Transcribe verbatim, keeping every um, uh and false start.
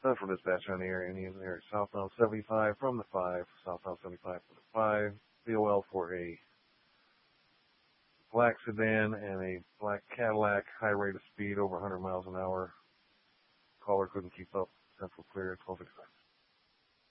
Central dispatch on the area. Indians in the area. Southbound seventy-five from the five. Southbound seventy-five from the five. B O L for a black sedan and a black Cadillac, high rate of speed over one hundred miles an hour. Caller couldn't keep up. Central clear, twelve fifty-five.